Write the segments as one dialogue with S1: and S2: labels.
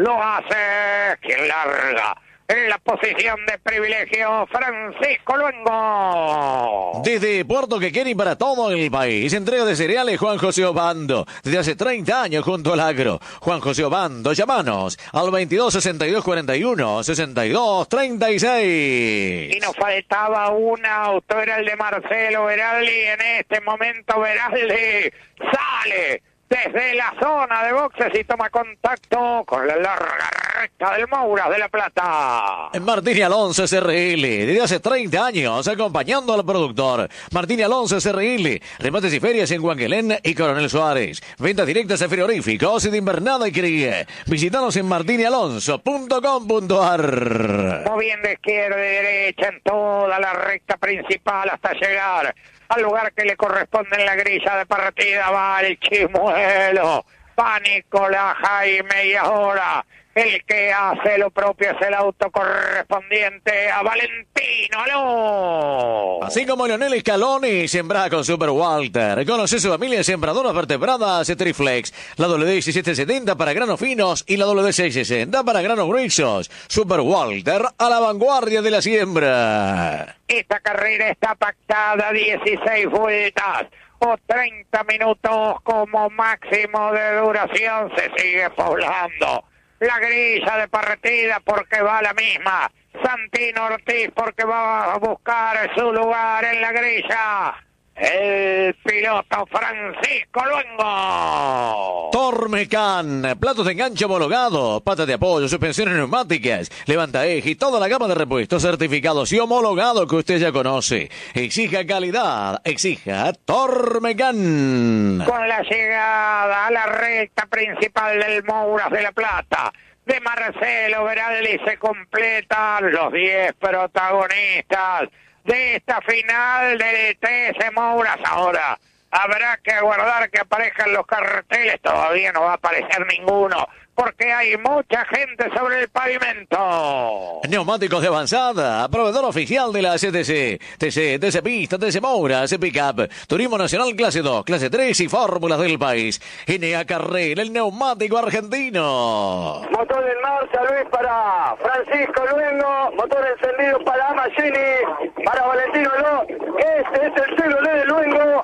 S1: lo hace quien larga. En la posición de privilegio, Francisco Luengo.
S2: Desde Puerto Quequén para todo el país, entrega de cereales Juan José Obando. Desde hace 30 años junto al agro. Juan José Obando, llámanos al 22 62 41 62 36.
S1: Y nos faltaba un auto, era el de Marcelo Veraldi. En este momento Veraldi sale desde la zona de boxes y toma contacto con la larga recta del Mouras de la Plata.
S2: Martín Alonso SRL, desde hace 30 años acompañando al productor. Martín Alonso SRL, remates y ferias en Huanquelén y Coronel Suárez. Ventas directas a frigoríficos y de invernada y cría. Visítanos en martinialonso.com.ar.
S1: Moviendo izquierda y derecha en toda la recta principal hasta llegar al lugar que le corresponde en la grilla de partida. Va el Chimuelo, va Nicolás Jaime y ahora el que hace lo propio es el auto correspondiente a Valentino Aló.
S2: Así como Leonel Scaloni sembra con Super Walter. Conoce su familia sembradoras vertebradas Triflex. La WD-1770 para granos finos y la WD-660 para granos gruesos. Super Walter a la vanguardia de la siembra.
S1: Esta carrera está pactada 16 vueltas o 30 minutos como máximo de duración. Se sigue poblando la grilla de partida porque va la misma. Santino Ortiz porque va a buscar su lugar en la grilla. El piloto Francisco Luengo.
S2: Tormecan, platos de enganche homologado, patas de apoyo, suspensiones neumáticas, levanta eje y toda la gama de repuestos certificados y homologados que usted ya conoce. Exija calidad, exija Tormecan.
S1: Con la llegada a la recta principal del Mouras de la Plata de Marcelo Veraldi se completan los 10 protagonistas de esta final del TC Mouras. Ahora habrá que aguardar que aparezcan los carteles. Todavía no va a aparecer ninguno porque hay mucha gente sobre el pavimento.
S2: Neumáticos de avanzada, proveedor oficial de la CTC, TC Pista, TC Mouras, Pickup, Turismo Nacional Clase 2, Clase 3 y fórmulas del país. NA Carrera, el neumático argentino.
S3: Motor en marcha, Luis, para Francisco Luengo. Motor encendido para Machini, para Valentino Aló. Este es el celular de Luengo.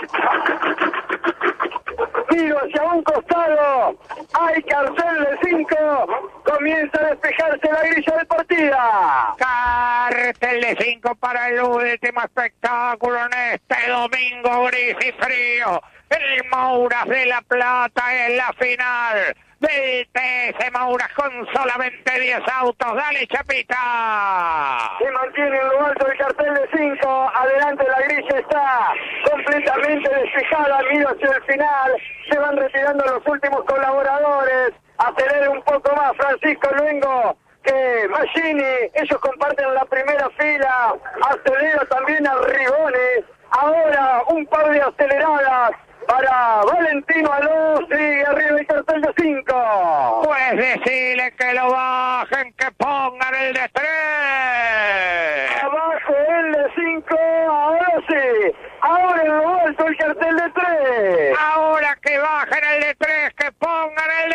S3: Miro hacia un costado, hay cartel de 5, comienza a despejarse la grilla de partida.
S1: Cartel de 5 para el último espectáculo en este domingo gris y frío. El Mouras de la Plata en la final del TC Mouras con solamente 10 autos. Dale, Chapita.
S3: Se mantiene en lo alto el cartel de 5. Adelante la grilla está completamente despejada. Miro hacia el final. Se van retirando los últimos colaboradores. Acelere un poco más Francisco Luengo que Machini. Ellos comparten la primera fila. Acelera también a Rigones. Ahora un par de aceleradas para Valentino Aló. Sigue arriba el cartel de 5.
S1: Pues decirle que lo bajen, que pongan el de 3.
S3: Abajo el de 5. Ahora sí. Ahora en lo alto el cartel de 3.
S1: Ahora que bajen el de 3, que pongan el de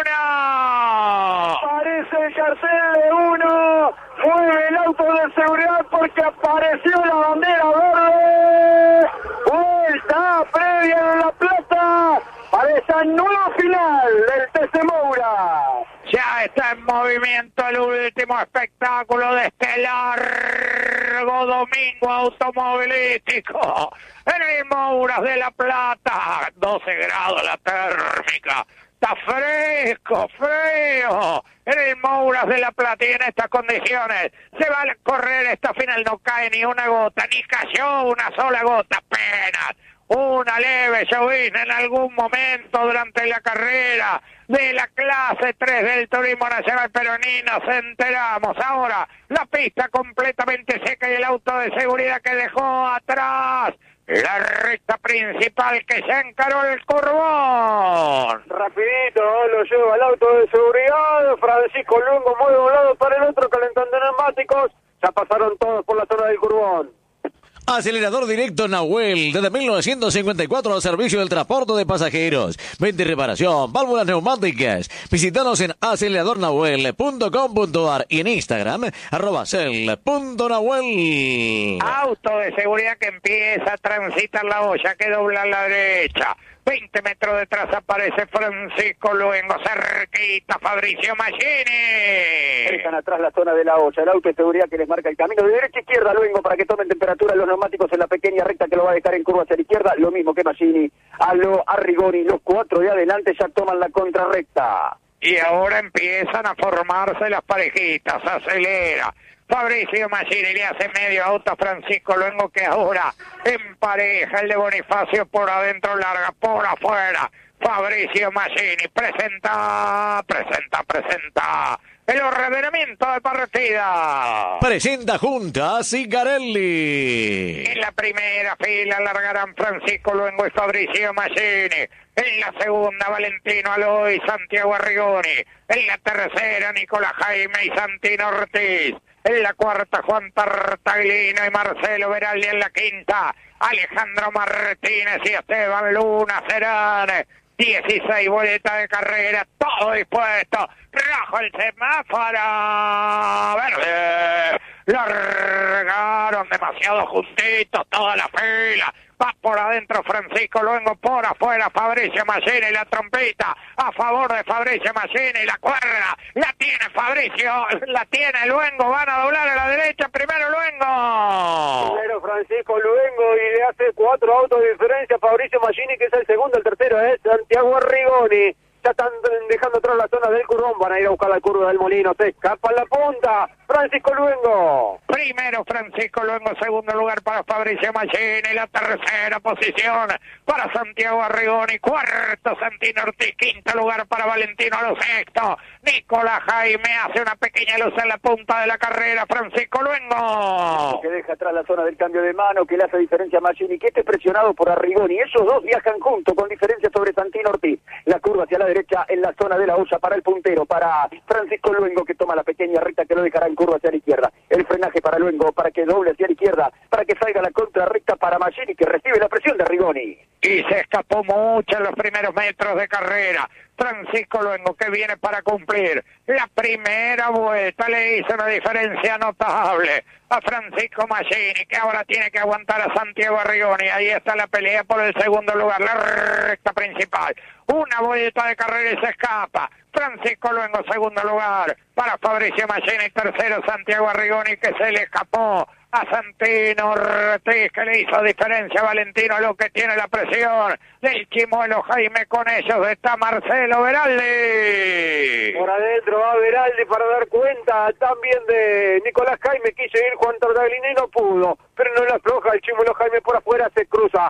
S1: 1.
S3: Aparece el cartel de 1. Mueve el auto de seguridad porque apareció la bandera verde. Vuelta previa en La Plata para esa nueva final del TC Mouras.
S1: Ya está en movimiento el último espectáculo de este largo domingo automovilístico en el Mouras de La Plata. 12 grados la térmica. Está fresco, frío en el Mouras de la Plata y en estas condiciones se va a correr esta final. No cae ni una gota, ni cayó una sola gota, apenas una leve llovizna en algún momento durante la carrera de la clase 3 del Turismo Nacional, pero ni nos enteramos. Ahora la pista completamente seca y el auto de seguridad que dejó atrás la recta principal que ya encaró el curvón.
S3: Rapidito, lo lleva al auto de seguridad. Francisco Luengo mueve de un lado para el otro, calentando neumáticos. Ya pasaron todos por la zona del curvón.
S2: Acelerador directo Nahuel, desde 1954 al servicio del transporte de pasajeros. Venta y reparación, válvulas neumáticas. Visítanos en aceleradornahuel.com.ar y en Instagram, @cel.nahuel.
S1: Auto de seguridad que empieza a transitar la olla, que dobla a la derecha. 20 metros detrás aparece Francisco Luengo, cerquita Fabricio Machini.
S3: Dejan atrás la zona de la olla, el auto de seguridad que les marca el camino de derecha a izquierda Luengo para que tomen temperatura los neumáticos en la pequeña recta que lo va a dejar en curva hacia la izquierda, lo mismo que Machini, a Arrigoni, los 4 de adelante ya toman la contrarrecta.
S1: Y ahora empiezan a formarse las parejitas, acelera. Fabricio Machini le hace medio auto a Francisco Luengo, que ahora empareja el de Bonifacio por adentro, larga por afuera. Fabricio Machini presenta el ordenamiento de partida.
S2: Presenta junta a Sicarelli.
S1: En la primera fila largarán Francisco Luengo y Fabricio Machini. En la segunda, Valentino Aloy y Santiago Arrigoni. En la tercera, Nicolás Jaime y Santino Ortiz. En la cuarta, Juan Tartaglino y Marcelo Veraldi. En la quinta, Alejandro Martínez y Esteban Luna serán 16 vueltas de carrera, todo dispuesto. Rojo el semáforo, verde. Largaron demasiado juntitos toda la fila. Va por adentro Francisco Luengo, por afuera Fabricio Machini, la trompeta a favor de Fabricio Machini, la cuerda, la tiene Fabricio, la tiene Luengo, van a doblar a la derecha, primero Luengo.
S3: Primero Francisco Luengo y le hace 4 autos de diferencia a Fabricio Machini, que es el segundo, el tercero es Santiago Arrigoni. Ya están dejando atrás la zona del curvón, van a ir a buscar la curva del Molino, se escapa en la punta, Francisco Luengo.
S1: Primero Francisco Luengo, segundo lugar para Fabricio Machini, la tercera posición para Santiago Arrigoni, cuarto Santino Ortiz, quinto lugar para Valentino Alo, sexto Nicolás Jaime, hace una pequeña luz en la punta de la carrera, Francisco Luengo.
S3: Que deja atrás la zona del cambio de mano, que le hace diferencia a Machini, que esté presionado por Arrigoni, esos dos viajan juntos con diferencia sobre Santino Ortiz, la curva hacia la derecha en la zona de la olla para el puntero, para Francisco Luengo, que toma la pequeña recta que lo dejará en curva hacia la izquierda, el frenaje para Luengo, para que doble hacia la izquierda, para que salga la contrarrecta para Machini, que recibe la presión de Arrigoni.
S1: Y se escapó mucho en los primeros metros de carrera. Francisco Luengo, que viene para cumplir la primera vuelta, le hizo una diferencia notable a Francisco Machini, que ahora tiene que aguantar a Santiago Arrigoni. Ahí está la pelea por el segundo lugar, la recta principal. Una vuelta de carrera y se escapa. Francisco Luengo, segundo lugar para Fabricio Machini, tercero Santiago Arrigoni, que se le escapó a Santino Ortiz, que le hizo diferencia a Valentino, lo que tiene la presión del Chimuelo Jaime. Con ellos está Marcelo Veraldi.
S3: Por adentro va Veraldi para dar cuenta también de Nicolás Jaime, quiso ir Juan Tartaglini y no pudo, pero no le afloja el Chimuelo Jaime por afuera, se cruzan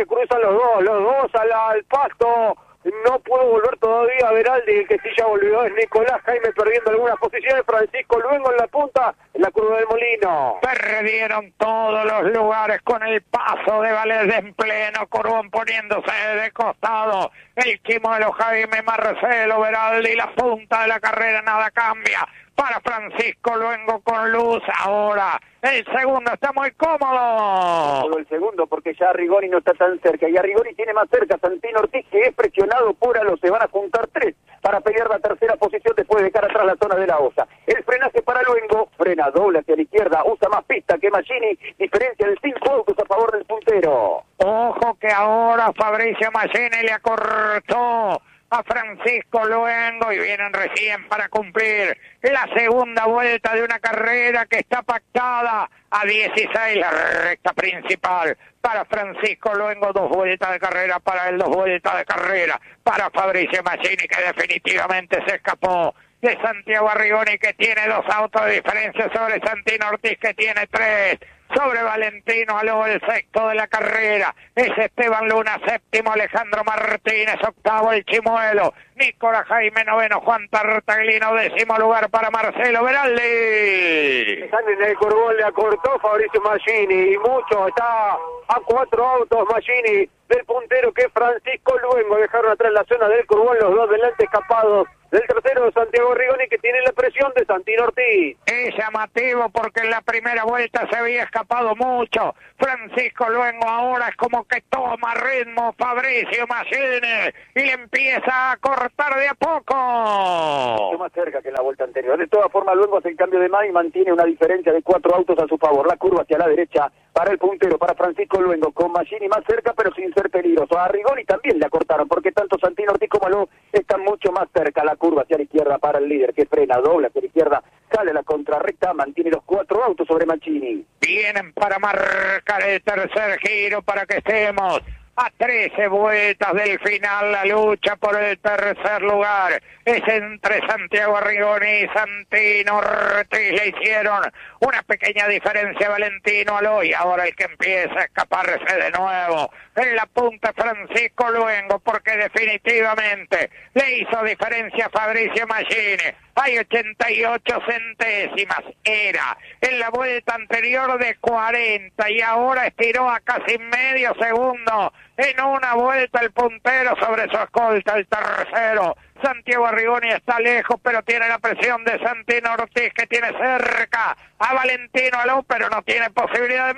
S3: los dos al pasto. No pudo volver todavía Veraldi, el que sí ya volvió es Nicolás Jaime, perdiendo algunas posiciones. Francisco Luengo en la punta, en la curva del Molino.
S1: Perdieron todos los lugares con el paso de Valdés en pleno curvón, poniéndose de costado el Chimuelo Jaime, Marcelo Veraldi, la punta de la carrera, nada cambia para Francisco Luengo con luz. Ahora el segundo está muy cómodo.
S3: Todo el segundo porque ya Arrigoni no está tan cerca, y Arrigoni tiene más cerca a Santino Ortiz, que es presionado por Alo. Se van a juntar 3 para pelear la tercera posición después de dejar atrás la zona de la osa. El frenaje para Luengo, frena doble hacia la izquierda, usa más pista que Machini, diferencia de 5 autos a favor del puntero.
S1: Ojo que ahora Fabricio Machini le acortó a Francisco Luengo y vienen recién para cumplir la segunda vuelta de una carrera que está pactada a 16, la recta principal para Francisco Luengo, 2 vueltas de carrera para él, 2 vueltas de carrera para Fabricio Machini, que definitivamente se escapó de Santiago Arrigoni, que tiene 2 autos de diferencia sobre Santino Ortiz, que tiene 3. Sobre Valentino Alo, el sexto de la carrera, es Esteban Luna, séptimo Alejandro Martínez, octavo el Chimuelo, Nicolás Jaime, noveno Juan Tartaglino, décimo lugar para Marcelo Veraldi.
S3: Están en el curvón, le acortó Fabricio Machini, y mucho, está a 4 autos Machini del puntero que Francisco Luengo. Dejaron atrás la zona del Curbón, los dos delante escapados del tercero Santiago Arrigoni, que tiene la presión de Santino Ortiz.
S1: Es llamativo porque en la primera vuelta se había escapado mucho. Francisco Luengo ahora es como que toma ritmo Fabricio Massini y le empieza a cortar de a poco.
S3: Mucho más cerca que en la vuelta anterior. De todas formas, Luengo hace el cambio de mano y mantiene una diferencia de 4 autos a su favor. La curva hacia la derecha para el puntero, para Francisco Luengo, con Massini más cerca pero sin ser peligroso. A Arrigoni también le acortaron porque tanto Santino Ortiz como Aló están mucho más cerca. La curva hacia la izquierda para el líder, que frena, dobla hacia la izquierda, sale a la contrarrecta, mantiene los 4 autos sobre Massini.
S1: Vienen para marcar el tercer giro para que estemos a 13 vueltas del final. La lucha por el tercer lugar es entre Santiago Arrigoni y Santino Ortiz. Le hicieron una pequeña diferencia a Valentino Aloy. Ahora el que empieza a escaparse de nuevo en la punta Francisco Luengo, porque definitivamente le hizo diferencia a Fabricio Massini. Hay 88 centésimas, era en la vuelta anterior de 40 y ahora estiró a casi medio segundo en una vuelta el puntero sobre su escolta, el tercero. Santiago Arrigoni está lejos, pero tiene la presión de Santino Ortiz, que tiene cerca a Valentino Aló, pero no tiene posibilidad de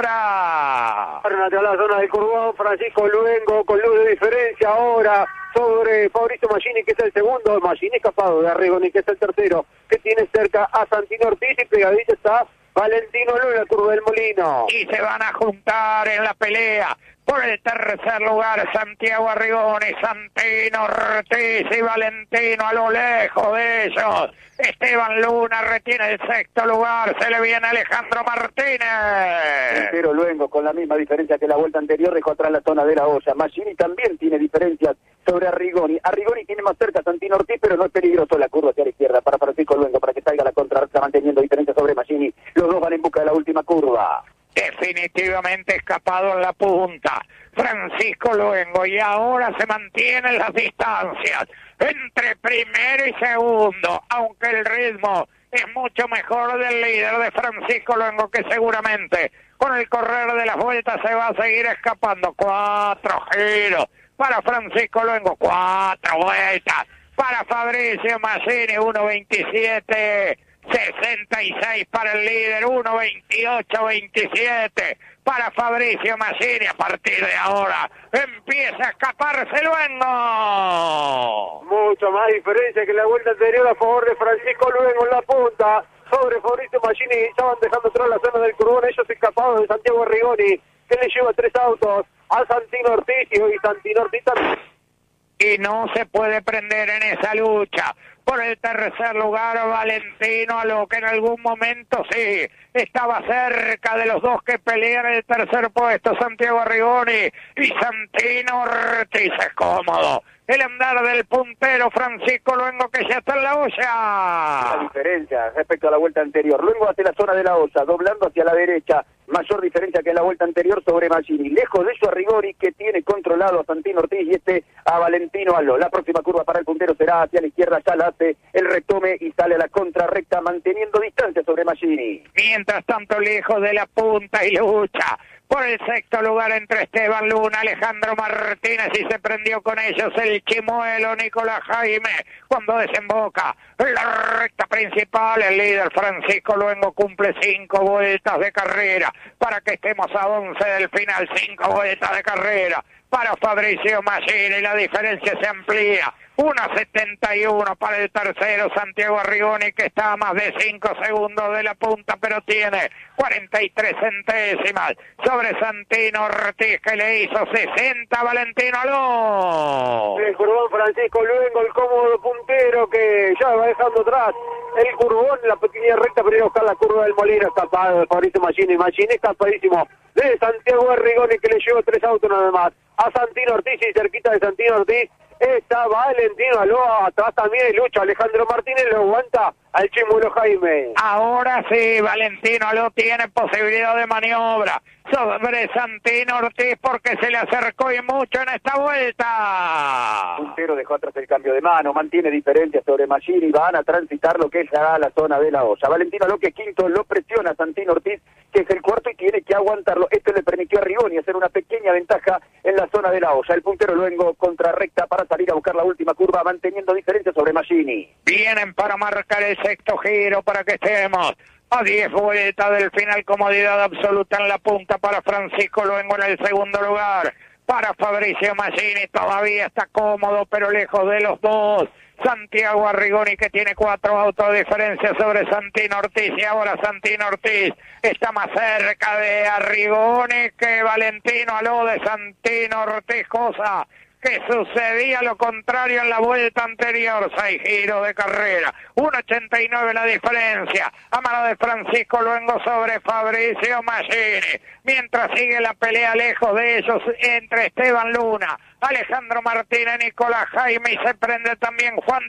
S1: maniobra.
S3: Hacia la zona del Curbón, Francisco Luengo con luz de diferencia ahora sobre Fabricio Massini, que es el segundo. Massini escapado de Arrigoni, que es el tercero, que tiene cerca a Santino Ortiz, y pegadito está Valentino Aló en la curva del Molino.
S1: Y se van a juntar en la pelea por el tercer lugar Santiago Arrigoni, Santino Ortiz y Valentino a lo lejos de ellos. Esteban Luna retiene el sexto lugar, se le viene Alejandro Martínez.
S3: Pero Luengo con la misma diferencia que la vuelta anterior dejó atrás la zona de la olla. Massini también tiene diferencias sobre Arrigoni. Arrigoni tiene más cerca a Santino Ortiz, pero no es peligroso la curva hacia la izquierda para Francisco Luengo, para que salga la contrarrecta manteniendo diferencia sobre Massini. Los dos van en busca de la última curva.
S1: Definitivamente escapado en la punta Francisco Luengo, y ahora se mantienen las distancias entre primero y segundo, aunque el ritmo es mucho mejor del líder de Francisco Luengo, que seguramente con el correr de las vueltas se va a seguir escapando. 4 giros para Francisco Luengo, 4 vueltas para Fabricio Massini, 1.27.66 para el líder, 1.28.27 para Fabricio Massini. A partir de ahora empieza a escaparse Luengo.
S3: Mucho más diferencia que la vuelta anterior a favor de Francisco Luengo en la punta sobre Fabricio Massini. Estaban dejando atrás la zona del Curbón, ellos escapados de Santiago Arrigoni, que le lleva 3 autos a Santino Ortiz, y hoy Santino Ortiz también.
S1: Y no se puede prender en esa lucha por el tercer lugar Valentino, a lo que en algún momento sí estaba cerca de los dos que pelean el tercer puesto, Santiago Arrigoni y Santino Ortiz. Es cómodo el andar del puntero Francisco Luengo, que ya está en la olla.
S3: La diferencia respecto a la vuelta anterior. Luengo hacia la zona de la olla, doblando hacia la derecha. Mayor diferencia que en la vuelta anterior sobre Massini. Lejos de eso Arrigoni, que tiene controlado a Santino Ortiz, y a Valentino Aló. La próxima curva para el puntero será hacia la izquierda, ya la hace el retome y sale a la contrarrecta manteniendo distancia sobre Massini.
S1: Mientras tanto, lejos de la punta y lucha por el sexto lugar entre Esteban Luna, Alejandro Martínez, y se prendió con ellos el chimuelo Nicolás Jaime cuando desemboca en la recta principal. El líder Francisco Luengo cumple 5 vueltas de carrera para que estemos a 11 del final. 5 vueltas de carrera para Fabricio Massini, la diferencia se amplía. 1.71 para el tercero, Santiago Arrigoni, que está a más de 5 segundos de la punta, pero tiene 43 centésimas sobre Santino Ortiz, que le hizo 60 Valentino Aló.
S3: El Curbón Francisco Luengo, el cómodo puntero, que ya va dejando atrás el Curbón, la pequeña recta para ir a buscar la curva del Molino. Escapado de Fabricio Massini, Massini escapadísimo de Santiago Arrigoni, que le llevó 3 autos nada más a Santino Ortiz, y cerquita de Santino Ortiz Está Valentino Aló, atrás también el Lucho Alejandro Martínez, lo aguanta al Chimuelo Jaime.
S1: Ahora sí, Valentino Aló tiene posibilidad de maniobra sobre Santino Ortiz porque se le acercó y mucho en esta vuelta.
S3: Puntero dejó atrás el cambio de mano, mantiene diferencia sobre Machini y van a transitar lo que es la zona de la olla. Valentino Aló, que es quinto, lo presiona Santino Ortiz, que es el cuarto y tiene que aguantarlo. Esto le permitió a Rigoni hacer una pequeña ventaja en la zona de la olla. El puntero luego contrarrecta para salir a buscar la última curva, manteniendo diferencia sobre Machini.
S1: Vienen para marcar el sexto giro para que estemos a 10 vueltas del final. Comodidad absoluta en la punta para Francisco Luengo en el segundo lugar. Para Fabricio Machini todavía está cómodo, pero lejos de los dos. Santiago Arrigoni, que tiene 4 autos de diferencia sobre Santino Ortiz, y ahora Santino Ortiz está más cerca de Arrigoni que Valentino Aló de Santino Ortiz, cosa que sucedía lo contrario en la vuelta anterior. 6 giros de carrera, 1.89 la diferencia a mano de Francisco Luengo sobre Fabricio Machini, mientras sigue la pelea lejos de ellos entre Esteban Luna, Alejandro Martínez, Nicolás Jaime, y se prende también Juan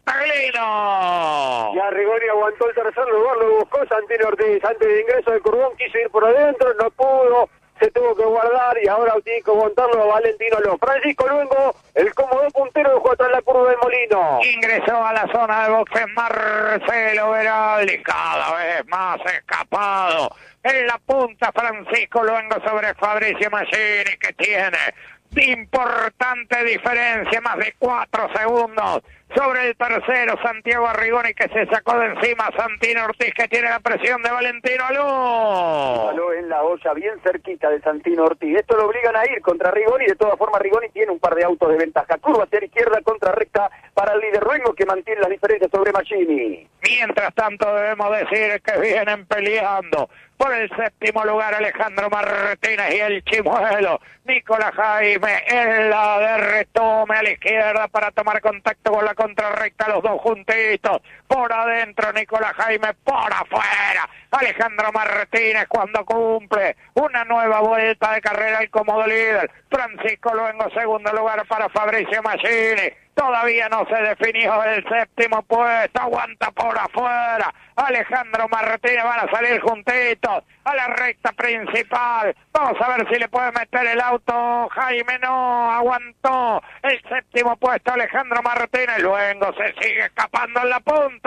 S1: Tartaglino.
S3: Y Arrigoni aguantó el tercer lugar, lo buscó Santino Ortiz antes de ingreso de Curbón, quiso ir por adentro, no pudo, se tuvo que guardar y ahora tiene que aguantarlo a Valentino Aló. Francisco Luengo, el cómodo puntero, dejó atrás la curva del Molino.
S1: Ingresó a la zona de boxes Marcelo Veraldi, cada vez más escapado. En la punta Francisco Luengo sobre Fabricio Machini, que tiene importante diferencia, más de 4 segundos sobre el tercero, Santiago Arrigoni, que se sacó de encima Santino Ortiz, que tiene la presión de Valentino Aló.
S3: Aló en la olla, bien cerquita de Santino Ortiz. Esto lo obligan a ir contra Arrigoni. De todas formas, Arrigoni tiene un par de autos de ventaja. Curva hacia la izquierda, contra recta para el líder Luengo, que mantiene las diferencias sobre Machini.
S1: Mientras tanto, debemos decir que vienen peleando por el séptimo lugar Alejandro Martínez y el Chimuelo. Nicolás Jaime en la de retome a la izquierda para tomar contacto con la contrarrecta, los dos juntitos. Por adentro Nicolás Jaime, por afuera Alejandro Martínez, cuando cumple una nueva vuelta de carrera el cómodo líder. Francisco Luengo, segundo lugar para Fabricio Machini. Todavía no se definió el séptimo puesto, aguanta por afuera Alejandro Martínez, van a salir juntitos a la recta principal. Vamos a ver si le puede meter el auto Jaime, no, aguantó el séptimo puesto Alejandro Martínez. Luego se sigue escapando en la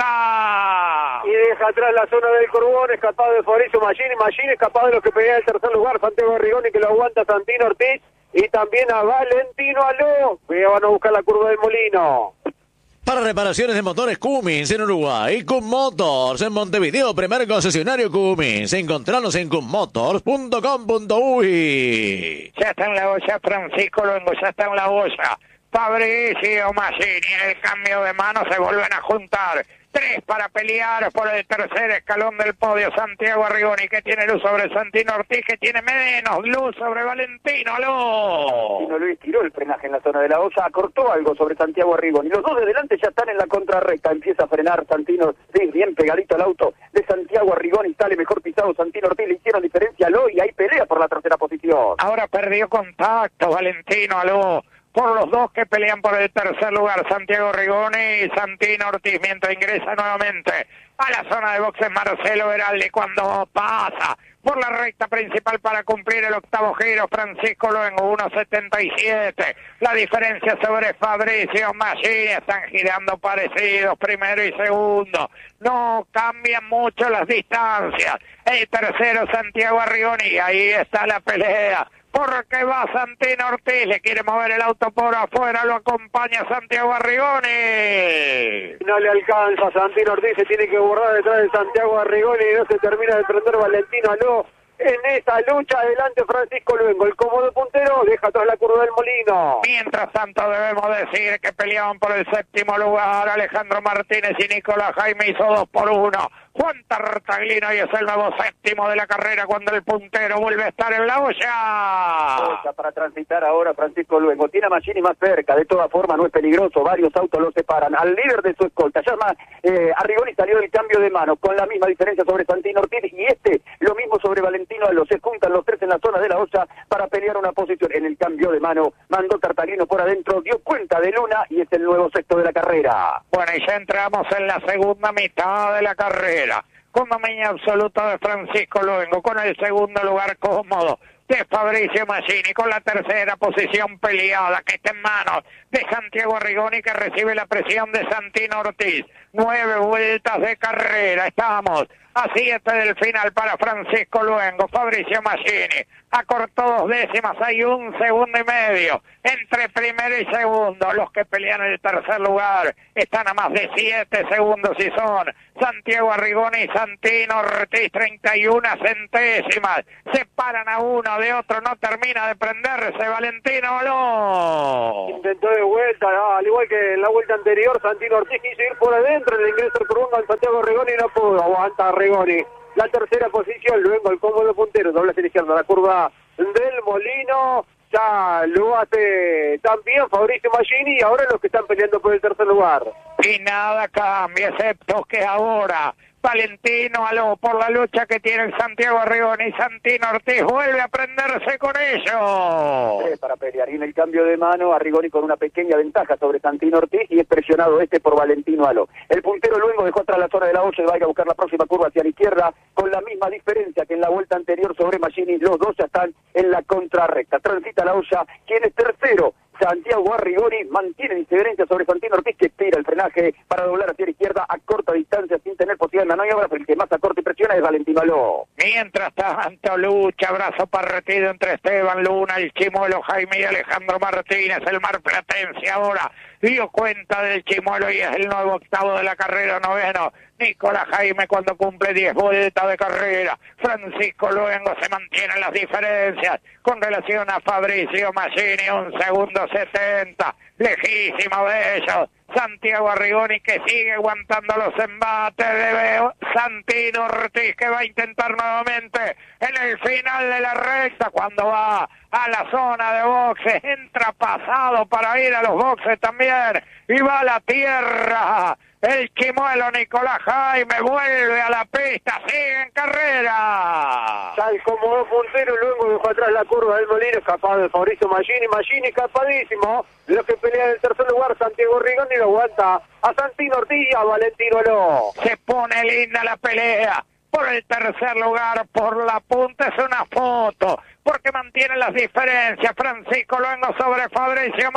S1: punta
S3: y deja atrás la zona del Corbón, escapado de Fabricio Machini, Machini escapado de los que pelea el tercer lugar, Santiago Arrigoni, que lo aguanta Santino Ortiz, y también a Valentino Aló, que van a buscar la curva del Molino.
S2: Para reparaciones de motores Cummins en Uruguay, Cum Motors en Montevideo, primer concesionario Cummins. Encontranos en cummotors.com.uy.
S1: Ya está en la olla Francisco Luengo, ya está en la olla Fabricio Machini. En el cambio de mano se vuelven a juntar 3 para pelear por el tercer escalón del podio. Santiago Arrigoni, que tiene luz sobre Santino Ortiz, que tiene menos luz sobre Valentino Aló.
S3: Valentino Luis tiró el frenaje en la zona de la olla, acortó algo sobre Santiago Arrigoni. Los dos de delante ya están en la contrarrecta. Empieza a frenar Santino Ortiz, bien pegadito al auto de Santiago Arrigoni. Sale mejor pisado Santino Ortiz, le hicieron diferencia a Aló y hay pelea por la tercera posición.
S1: Ahora perdió contacto Valentino Aló por los dos que pelean por el tercer lugar, Santiago Arrigoni y Santino Ortiz, mientras ingresa nuevamente a la zona de boxes Marcelo Veraldi, cuando pasa por la recta principal para cumplir el octavo giro Francisco Luengo, 1.77 la diferencia sobre Fabricio Machini. Están girando parecidos primero y segundo, no cambian mucho las distancias. El tercero Santiago Arrigoni, y ahí está la pelea porque va Santino Ortiz, le quiere mover el auto por afuera, lo acompaña Santiago Arrigoni.
S3: No le alcanza, Santino Ortiz se tiene que borrar detrás de Santiago Arrigoni y no se termina de prender Valentino Aló. En esa lucha adelante Francisco Luengo, el cómodo puntero, deja atrás la curva del Molino.
S1: Mientras tanto debemos decir que peleaban por el séptimo lugar Alejandro Martínez y Nicolás Jaime, hizo 2 por 1. Juan Tartaglino y es el nuevo séptimo de la carrera cuando el puntero vuelve a estar en la olla.
S3: Para transitar ahora Francisco Luengo. Tiene a Machini más cerca, de todas formas no es peligroso, varios autos lo separan. Al líder de su escolta, llama Arrigoni, salió del cambio de mano, con la misma diferencia sobre Santino Ortiz, y lo mismo sobre Valentino Aló. Se juntan los tres en la zona de la olla para pelear una posición. En el cambio de mano, mandó Tartaglino por adentro, dio cuenta de Luna, y es el nuevo sexto de la carrera.
S1: Bueno, y ya entramos en la segunda mitad de la carrera, con dominio absoluto de Francisco Luengo, con el segundo lugar cómodo de Fabricio Machini, con la tercera posición peleada que está en manos de Santiago Arrigoni, que recibe la presión de Santino Ortiz. 9 vueltas de carrera, estamos a 7 del final para Francisco Luengo. Fabricio Machini acortó 2 décimas, hay 1 segundo y medio entre primero y segundo. Los que pelean el tercer lugar están a más de 7 segundos y son Santiago Arrigoni y Santino Ortiz. 31 centésimas separan a uno de otro, no termina de prenderse Valentino Aló.
S3: Intentó de vuelta, al igual que en la vuelta anterior, Santino Ortiz quiso ir por adentro, el ingreso al curvón al Santiago Arrigoni no pudo, aguanta Arrigoni. La tercera posición, luego el cómodo puntero, doble hacia la izquierda, la curva del Molino, ya lo hace también Fabricio Machini, y ahora los que están peleando por el tercer lugar.
S1: Y nada cambia, excepto que ahora Valentino Aló, por la lucha que tiene Santiago Arrigoni y Santino Ortiz, vuelve a prenderse con ellos.
S3: Para pelear, y en el cambio de mano, Arrigoni con una pequeña ventaja sobre Santino Ortiz, y es presionado por Valentino Aló. El puntero luego dejó atrás la zona de la olla y va a ir a buscar la próxima curva hacia la izquierda, con la misma diferencia que en la vuelta anterior sobre Machini. Los dos ya están en la contrarrecta. Transita la olla, quien es tercero, Santiago Arrigoni, mantiene diferencia sobre Santino Ortiz, que tira el frenaje para doblar hacia la izquierda a corta distancia sin tener posibilidad de maniobra, pero el que más a corta y presiona es Valentino Aló.
S1: Mientras tanto, lucha, brazo partido entre Esteban Luna, el Chimuelo Jaime y Alejandro Martínez. El marplatense ahora dio cuenta del Chimuelo y es el nuevo octavo de la carrera, noveno Nicolás Jaime cuando cumple 10 vueltas de carrera. Francisco Luengo se mantienen las diferencias con relación a Fabricio Machini, 1 segundo 70, lejísimo de ellos. Santiago Arrigoni, que sigue aguantando los embates de Santino Ortiz, que va a intentar nuevamente en el final de la recta, cuando va a la zona de boxes, entra pasado para ir a los boxes también, y va a la tierra. El Chimuelo Nicolás Jaime vuelve a la pista, sigue en carrera.
S3: Sal como dos punteros, luego dejó atrás la curva del Molino, escapado de Fabricio Machini. Machini escapadísimo. De los que pelean en el tercer lugar, Santiago Arrigoni lo aguanta a Santino Ortiz y a Valentino Aló.
S1: Se pone linda la pelea por el tercer lugar, por la punta, es una foto, porque mantiene las diferencias. Francisco Luengo sobre Fabricio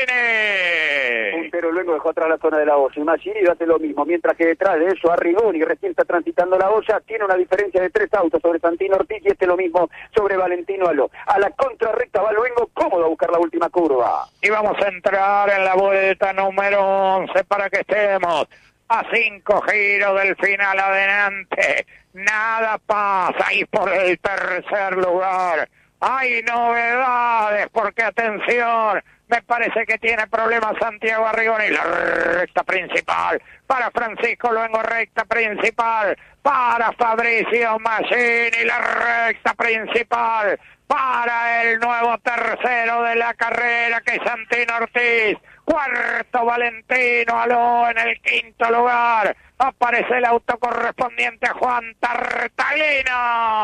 S1: Machini.
S3: Pero luego dejó atrás la zona de la olla, y Machini hace lo mismo, mientras que detrás de eso Arrigoni, recién está transitando la olla, tiene una diferencia de 3 autos sobre Santino Ortiz, y lo mismo sobre Valentino Aló. A la contrarrecta va Luengo, cómodo a buscar la última curva.
S1: Y vamos a entrar en la vuelta número 11 para que estemos a 5 giros del final adelante. Nada pasa ahí por el tercer lugar. Hay novedades, porque atención, me parece que tiene problemas Santiago Arrigoni. La recta principal para Francisco Luengo, recta principal para Fabricio Machini, la recta principal para el nuevo tercero de la carrera, que es Santino Ortiz. Cuarto Valentino Aló en el quinto lugar. Aparece el auto correspondiente a Juan Tartaglino.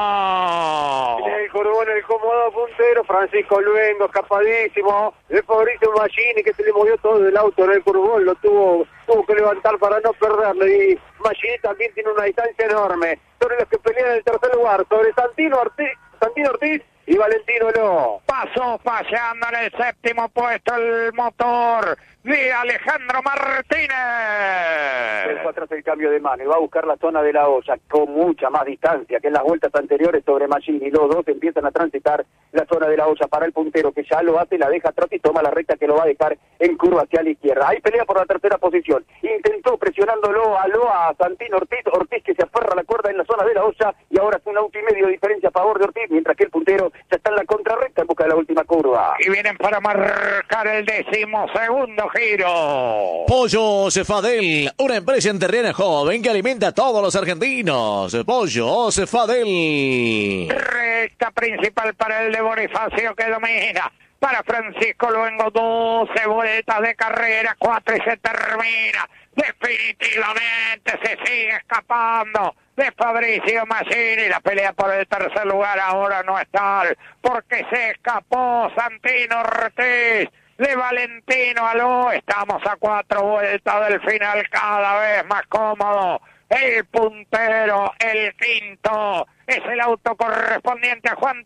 S3: En el curvón, el cómodo puntero, Francisco Luengo, escapadísimo de Fabricio Machini, que se le movió todo el auto en el curvón, lo tuvo que levantar para no perderlo, y Machini también tiene una distancia enorme sobre los que pelean en el tercer lugar, sobre Santino Ortiz y Valentino Aló.
S1: Pasó fallando en el séptimo puesto el motor de Alejandro Martínez.
S3: Dejó atrás el cambio de mano y va a buscar la zona de la olla con mucha más distancia que en las vueltas anteriores sobre Machini. Los dos empiezan a transitar la zona de la olla para el puntero, que ya lo hace, la deja atrás y toma la recta que lo va a dejar en curva hacia la izquierda. Ahí pelea por la tercera posición. Intentó presionándolo a Santino Ortiz, que se aferra a la cuerda en la zona de la olla y ahora es un auto y medio de diferencia a favor de Ortiz, mientras que el puntero ya está en la contrarrecta en busca de la última curva.
S1: Y vienen para marcar el 12º giro.
S2: Pollo Cefadel, una empresa enterrana joven que alimenta a todos los argentinos. Pollo Cefadel.
S1: Recta principal para el de Bonifacio que domina. Para Francisco Luengo, 12 vueltas de carrera, 4 y se termina. Definitivamente se sigue escapando de Fabricio Maggini. La pelea por el tercer lugar ahora no es tal, porque se escapó Santino Ortiz de Valentino Aló. Estamos a 4 vueltas del final, cada vez más cómodo. El puntero, el quinto, es el auto correspondiente a Juan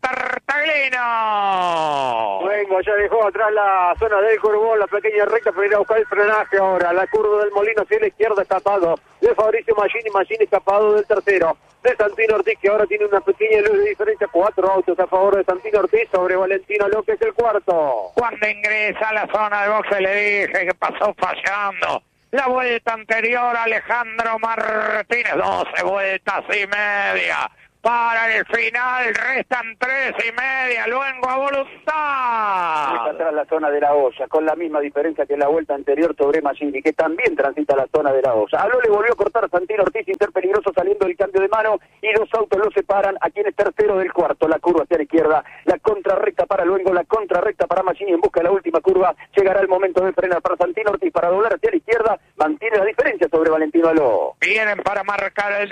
S1: Tartaglino.
S3: Luengo ya dejó atrás la zona del Curbón, la pequeña recta para ir a buscar el frenaje ahora. La curva del Molino hacia la izquierda, escapado de Fabricio Maggini, Maggini escapado del tercero. De Santino Ortiz, que ahora tiene una pequeña luz de diferencia, 4 autos a favor de Santino Ortiz sobre Valentino López, el cuarto.
S1: Cuando ingresa a la zona de boxe le dije que pasó fallando. La vuelta anterior, Alejandro Martínez, 12 vueltas y media. Para el final restan 3 y media, Luengo a voluntad.
S3: Está atrás la zona de la olla, con la misma diferencia que la vuelta anterior sobre Maggini, que también transita la zona de la olla. Aló le volvió a cortar a Santino Ortiz sin ser peligroso saliendo del cambio de mano y 2 autos lo separan. A quien es tercero del cuarto, la curva hacia la izquierda, la contrarrecta para Luengo, la contrarrecta para Maggini en busca de la última curva. Llegará el momento de frenar para Santino Ortiz para doblar hacia la izquierda, mantiene la diferencia sobre Valentino Aló.
S1: Vienen para marcar el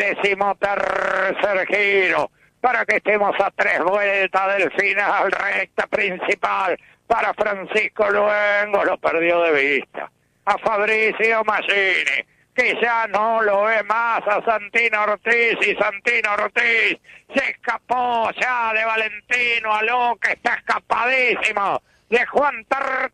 S1: 13º giro. Para que estemos a 3 vueltas del final, recta principal para Francisco Luengo, lo perdió de vista. A Fabricio Maggini, que ya no lo ve más a Santino Ortiz, y Santino Ortiz se escapó ya de Valentino Aló, que está escapadísimo de Juan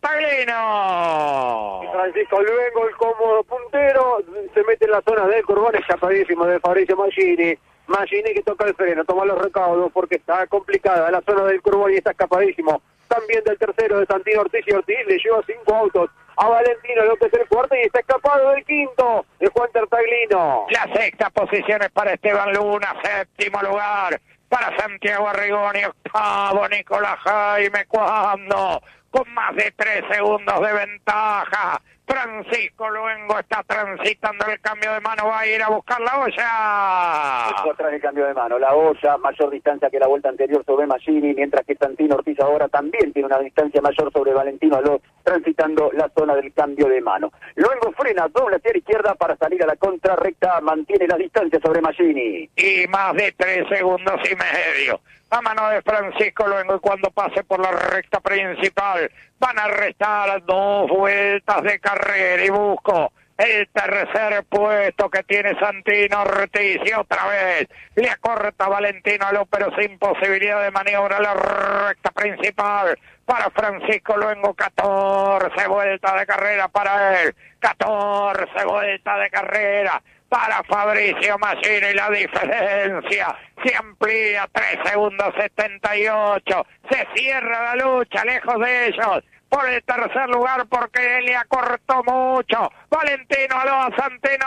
S1: Tartaglino.
S3: Francisco Luengo, el cómodo puntero, se mete en la zona del Curbón, escapadísimo de Fabricio Maggini. Maggini que toca el freno, toma los recaudos porque está complicada la zona del Curbón y está escapadísimo. También del tercero de Santino Ortiz, y Ortiz le lleva 5 autos a Valentino López el cuarto y está escapado del quinto de Juan Tartaglino.
S1: La sexta posición es para Esteban Luna, 7º lugar para Santiago Arrigoni, 8º Nicolás Jaime, cuando con más de 3 segundos de ventaja Francisco Luengo está transitando el cambio de mano, va a ir a buscar la olla.
S3: Atrás el cambio de mano, la olla, mayor distancia que la vuelta anterior sobre Maggini, mientras que Santino Ortiz ahora también tiene una distancia mayor sobre Valentino Aló, transitando la zona del cambio de mano. Luengo frena, dobla hacia la izquierda para salir a la contrarrecta, mantiene la distancia sobre Maggini.
S1: Y más de 3 segundos y medio a mano de Francisco Luengo, y cuando pase por la recta principal van a restar 2 vueltas de carrera y busco el tercer puesto que tiene Santino Ortiz, y otra vez le acorta Valentino Aló, pero sin posibilidad de maniobra la recta principal para Francisco Luengo. 14 vueltas de carrera para él, 14 vueltas de carrera para Fabricio Maggini. La diferencia se amplía, 3 segundos 78, se cierra la lucha lejos de ellos por el tercer lugar, porque le acortó mucho Valentino Aló a Santino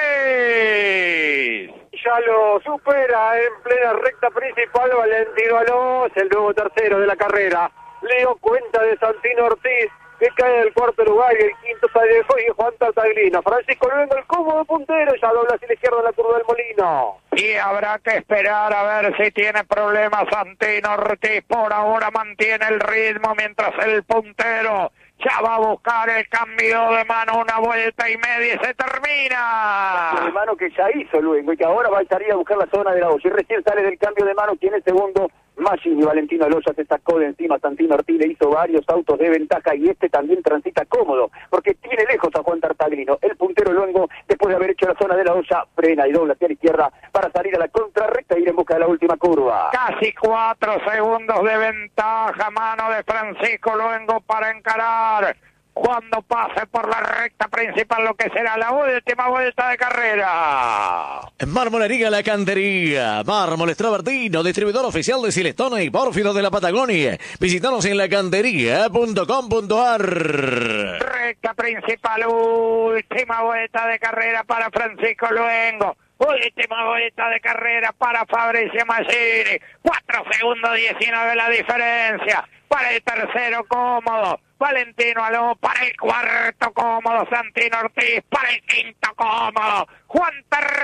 S1: Ortiz.
S3: Ya lo supera en plena recta principal Valentino Aló, es el nuevo tercero de la carrera. Le dio cuenta de Santino Ortiz, que cae del cuarto lugar, y el quinto sale de Juan Tartaglino. Francisco Luengo, el cómodo puntero, ya dobla hacia la izquierda en la curva del Molino.
S1: Y habrá que esperar a ver si tiene problemas Santino Ortiz. Por ahora mantiene el ritmo, mientras el puntero ya va a buscar el cambio de mano, 1 vuelta y media y se termina.
S3: El de mano que ya hizo Luengo y que ahora va a salir a buscar la zona de la olla. Y recién sale del cambio de mano, tiene el segundo. Maggini, Valentino Aló ya se sacó de encima. Santino Ortiz le hizo varios autos de ventaja y este también transita cómodo porque tiene lejos a Juan Tartaglino. El puntero Luengo, después de haber hecho la zona de la olla, frena y dobla hacia la izquierda para salir a la contrarrecta e ir en busca de la última curva.
S1: Casi 4 segundos de ventaja, mano de Francisco Luengo para encarar cuando pase por la recta principal lo que será la última vuelta de carrera.
S2: Marmolería La Cantería, Mármoles Travertino, distribuidor oficial de Silestone y Pórfido de la Patagonia. Visítanos en lacantería.com.ar.
S1: Recta principal, última vuelta de carrera para Francisco Luengo. Última vuelta de carrera para Fabricio Maggini. 4 segundos 19 la diferencia. Para el tercero cómodo Valentino Aló, para el cuarto cómodo Santino Ortiz, para el quinto cómodo Juan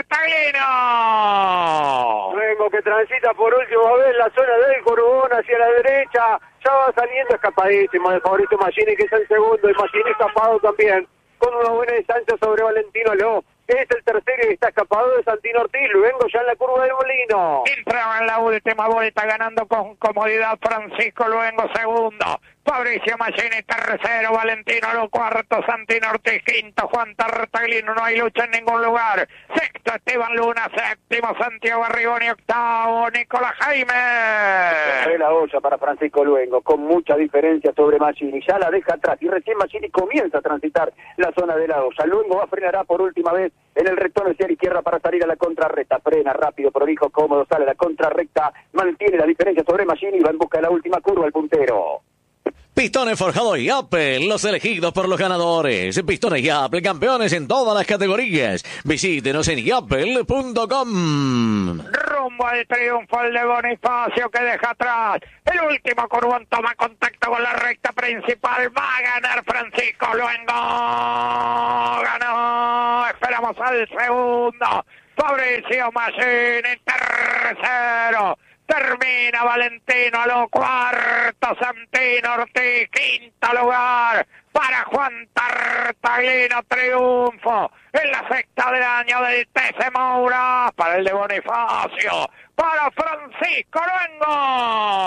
S1: Tartaglino.
S3: Luego que transita por última vez la zona del Corbón hacia la derecha, ya va saliendo escapadísimo de Fabricio Maggini, que es el segundo, y Maggini escapado también, con una buena distancia sobre Valentino Aló. Es el tercero y está escapado de Santino Ortiz. Luego ya en la curva del Molino.
S1: Entraba en la última vuelta ganando con comodidad Francisco Luengo segundo. Fabricio Maggini tercero, Valentino Aló cuarto, Santino Ortiz quinto, Juan Tartaglino, no hay lucha en ningún lugar. Sexto Esteban Luna, séptimo Santiago Arrigoni, octavo Nicolás Jaime.
S3: La olla para Francisco Luengo, con mucha diferencia sobre Maggini. Ya la deja atrás y recién Maggini comienza a transitar la zona de la olla. Luengo frenará por última vez en el retorno hacia la izquierda para salir a la contrarrecta. Frena rápido, prolijo, cómodo, sale a la contrarrecta, mantiene la diferencia sobre Maggini y va en busca de la última curva el puntero.
S2: Pistones Forjado y Apple, los elegidos por los ganadores. Pistones y Apple, campeones en todas las categorías. Visítenos en yapple.com.
S1: Rumbo al triunfo el de Bonifacio, que deja atrás. El último Corbón toma contacto con la recta principal. Va a ganar Francisco Luengo. Ganó. Esperamos al segundo. Fabricio Maggini, tercero. Termina Valentino Aló, cuarto Santino Ortiz, quinto lugar para Juan Tartaglino, triunfo en la sexta del año del TC Moura, para el de Bonifacio, para Francisco Luengo.